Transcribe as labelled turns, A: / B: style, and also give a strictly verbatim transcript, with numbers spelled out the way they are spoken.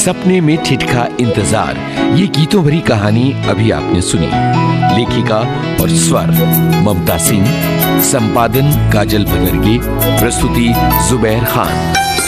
A: सपने में ठिठका इंतजार, ये गीतों भरी कहानी अभी आपने सुनी। लेखिका और स्वर ममता सिंह, संपादन काजल बनर्जी, प्रस्तुति जुबैर खान।